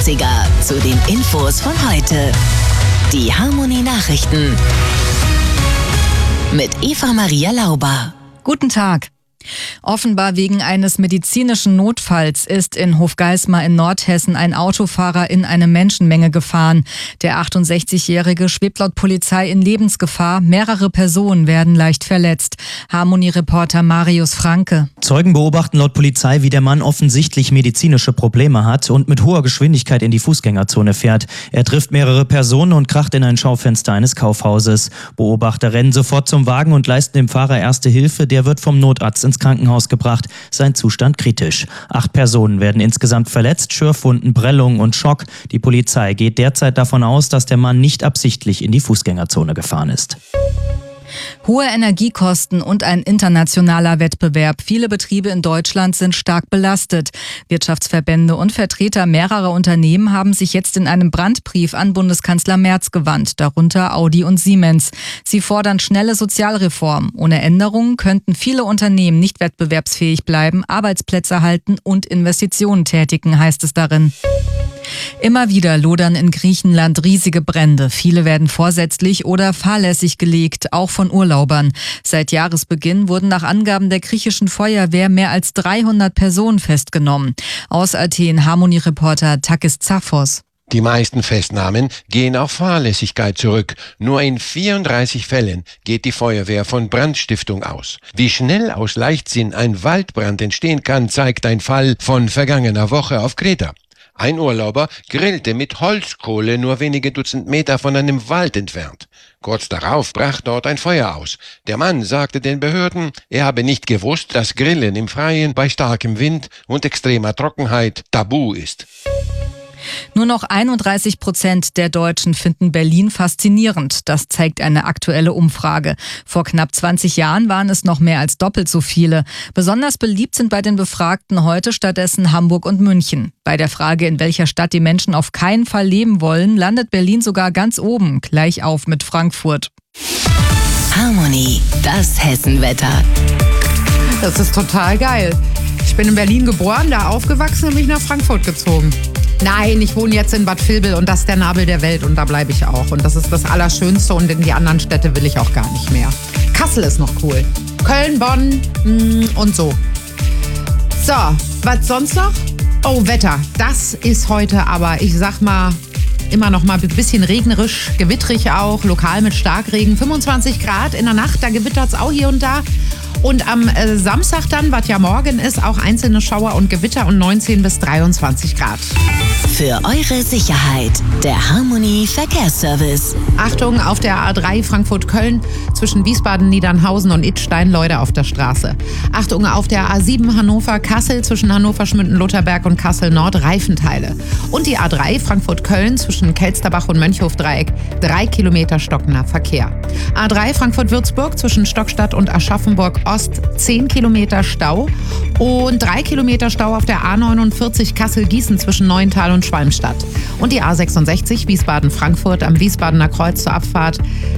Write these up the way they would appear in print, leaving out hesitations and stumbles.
Klassiker zu den Infos von heute. Die Harmony Nachrichten mit Eva Maria Lauber. Guten Tag. Offenbar wegen eines medizinischen Notfalls ist in Hofgeismar in Nordhessen ein Autofahrer in eine Menschenmenge gefahren. Der 68-Jährige schwebt laut Polizei in Lebensgefahr. Mehrere Personen werden leicht verletzt. Harmony-Reporter Marius Franke. Zeugen beobachten laut Polizei, wie der Mann offensichtlich medizinische Probleme hat und mit hoher Geschwindigkeit in die Fußgängerzone fährt. Er trifft mehrere Personen und kracht in ein Schaufenster eines Kaufhauses. Beobachter rennen sofort zum Wagen und leisten dem Fahrer erste Hilfe. Der wird vom Notarzt ins Krankenhaus gebracht. Sein Zustand kritisch. 8 Personen werden insgesamt verletzt, Schürfwunden, Prellungen und Schock. Die Polizei geht derzeit davon aus, dass der Mann nicht absichtlich in die Fußgängerzone gefahren ist. Hohe Energiekosten und ein internationaler Wettbewerb. Viele Betriebe in Deutschland sind stark belastet. Wirtschaftsverbände und Vertreter mehrerer Unternehmen haben sich jetzt in einem Brandbrief an Bundeskanzler Merz gewandt, darunter Audi und Siemens. Sie fordern schnelle Sozialreform. Ohne Änderungen könnten viele Unternehmen nicht wettbewerbsfähig bleiben, Arbeitsplätze halten und Investitionen tätigen, heißt es darin. Immer wieder lodern in Griechenland riesige Brände. Viele werden vorsätzlich oder fahrlässig gelegt, auch von Urlaubern. Seit Jahresbeginn wurden nach Angaben der griechischen Feuerwehr mehr als 300 Personen festgenommen. Aus Athen Harmony-Reporter Takis Zaphos. Die meisten Festnahmen gehen auf Fahrlässigkeit zurück. Nur in 34 Fällen geht die Feuerwehr von Brandstiftung aus. Wie schnell aus Leichtsinn ein Waldbrand entstehen kann, zeigt ein Fall von vergangener Woche auf Kreta. Ein Urlauber grillte mit Holzkohle nur wenige Dutzend Meter von einem Wald entfernt. Kurz darauf brach dort ein Feuer aus. Der Mann sagte den Behörden, er habe nicht gewusst, dass Grillen im Freien bei starkem Wind und extremer Trockenheit tabu ist. Nur noch 31% der Deutschen finden Berlin faszinierend. Das zeigt eine aktuelle Umfrage. Vor knapp 20 Jahren waren es noch mehr als doppelt so viele. Besonders beliebt sind bei den Befragten heute stattdessen Hamburg und München. Bei der Frage, in welcher Stadt die Menschen auf keinen Fall leben wollen, landet Berlin sogar ganz oben, gleich auf mit Frankfurt. Harmony, das Hessenwetter. Das ist total geil. Ich bin in Berlin geboren, da aufgewachsen und mich nach Frankfurt gezogen. Nein, ich wohne jetzt in Bad Vilbel und das ist der Nabel der Welt und da bleibe ich auch. Und das ist das Allerschönste und in die anderen Städte will ich auch gar nicht mehr. Kassel ist noch cool. Köln, Bonn und so. So, was sonst noch? Oh, Wetter. Das ist heute aber, ich sag mal, immer noch mal ein bisschen regnerisch, gewittrig auch, lokal mit Starkregen. 25 Grad in der Nacht, da gewittert es auch hier und da. Und am Samstag dann, was ja morgen ist, auch einzelne Schauer und Gewitter und 19 bis 23 Grad. Für eure Sicherheit, der Harmony Verkehrsservice. Achtung, auf der A3 Frankfurt-Köln zwischen Wiesbaden, Niedernhausen und Idstein Leute auf der Straße. Achtung, auf der A7 Hannover-Kassel zwischen Hannover-Schmünden-Lutherberg und Kassel-Nord Reifenteile. Und die A3 Frankfurt-Köln zwischen Kelsterbach und Mönchhof-Dreieck 3 Kilometer stockender Verkehr. A3 Frankfurt-Würzburg zwischen Stockstadt und Aschaffenburg Ost 10 Kilometer Stau und 3 Kilometer Stau auf der A49 Kassel-Gießen zwischen Neuental und Schwalmstadt. Und die A66 Wiesbaden-Frankfurt am Wiesbadener Kreuz zur Abfahrt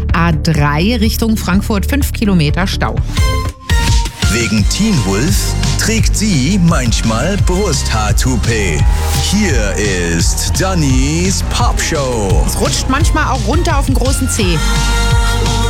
A3 Richtung Frankfurt 5 Kilometer Stau. Wegen Teen Wolf trägt sie manchmal Brusthaar-Toupet. Hier ist Dannys Popshow. Es rutscht manchmal auch runter auf den großen Zeh.